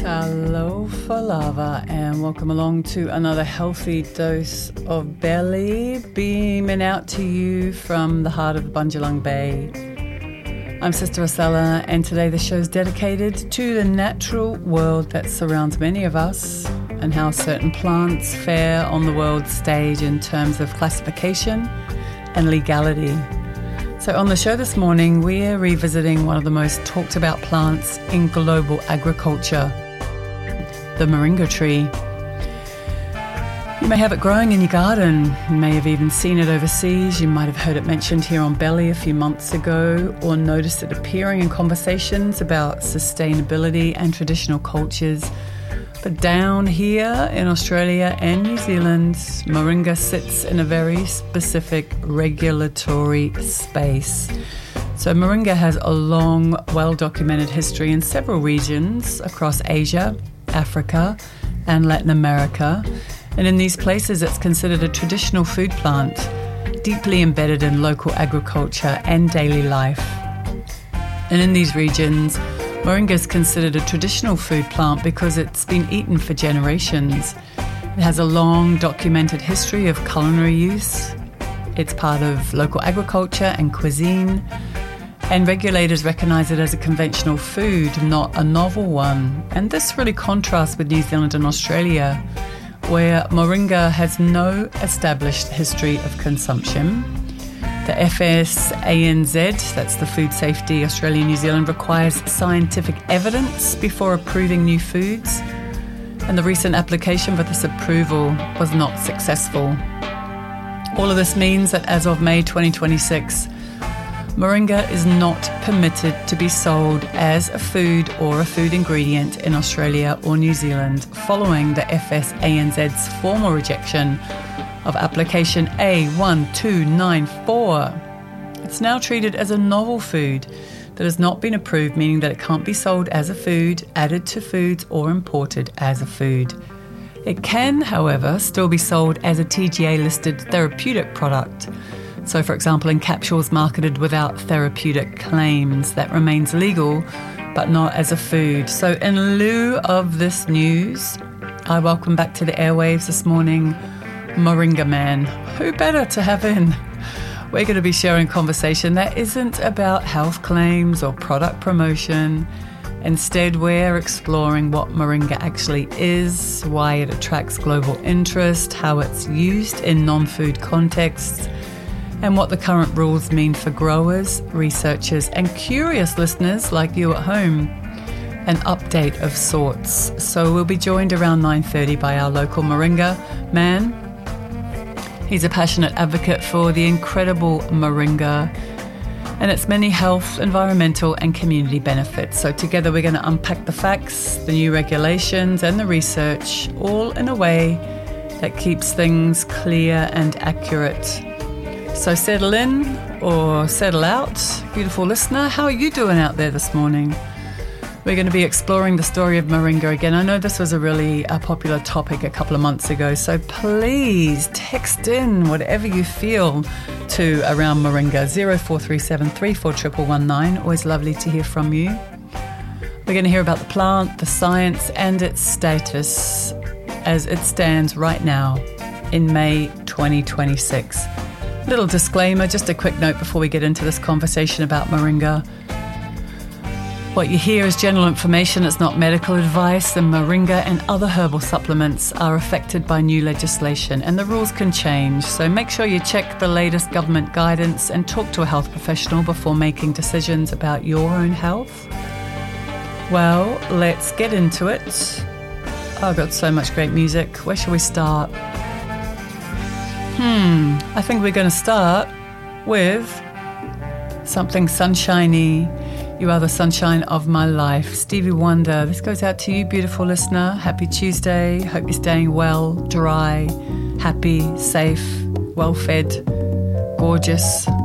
Talofa lava, and welcome along to another healthy dose of belly, beaming out to you from the heart of Bundjalung Bay. I'm Sister Rosella, and today the show is dedicated to the natural world that surrounds many of us and how certain plants fare on the world stage in terms of classification and legality. So on the show this morning, we're revisiting one of the most talked about plants in global agriculture, the moringa tree. You may have it growing in your garden. You may have even seen it overseas. You might have heard it mentioned here on Belly a few months ago, or noticed it appearing in conversations about sustainability and traditional cultures. But down here in Australia and New Zealand, moringa sits in a very specific regulatory space. So moringa has a long, well-documented history in several regions across Asia, Africa, and Latin America. And in these places, it's considered a traditional food plant, deeply embedded in local agriculture and daily life. And in these regions, moringa is considered a traditional food plant because it's been eaten for generations. It has a long documented history of culinary use. It's part of local agriculture and cuisine. And regulators recognise it as a conventional food, not a novel one. And this really contrasts with New Zealand and Australia, where moringa has no established history of consumption. The FSANZ, that's the Food Safety Australia New Zealand, requires scientific evidence before approving new foods. And the recent application for this approval was not successful. All of this means that as of May 2026, moringa is not permitted to be sold as a food or a food ingredient in Australia or New Zealand, following the FSANZ's formal rejection of application A1294. It's now treated as a novel food that has not been approved, meaning that it can't be sold as a food, added to foods, or imported as a food. It can, however, still be sold as a TGA-listed therapeutic product. So, for example, in capsules marketed without therapeutic claims, that remains legal, but not as a food. So in lieu of this news, I welcome back to the airwaves this morning Moringa Man. Who better to have in? We're going to be sharing conversation that isn't about health claims or product promotion. Instead, we're exploring what moringa actually is, why it attracts global interest, how it's used in non-food contexts, and what the current rules mean for growers, researchers, and curious listeners like you at home. An update of sorts. So we'll be joined around 9:30 by our local moringa man. He's a passionate advocate for the incredible moringa and its many health, environmental, and community benefits. So together we're going to unpack the facts, the new regulations, and the research, all in a way that keeps things clear and accurate. So settle in or settle out, beautiful listener. How are you doing out there this morning? We're going to be exploring the story of moringa again. I know this was a really popular topic a couple of months ago, so please text in whatever you feel to around moringa, 0437 341119. Always lovely to hear from you. We're going to hear about the plant, the science, and its status as it stands right now in May 2026. Little disclaimer, just a quick note before we get into this conversation about moringa. What you hear is general information, it's not medical advice, and moringa and other herbal supplements are affected by new legislation and the rules can change. So make sure you check the latest government guidance and talk to a health professional before making decisions about your own health. Well, let's get into it. I've got so much great music. Where shall we start? I think we're going to start with something sunshiny. You are the sunshine of my life. Stevie Wonder. This goes out to you, beautiful listener. Happy Tuesday. Hope you're staying well, dry, happy, safe, well-fed, gorgeous.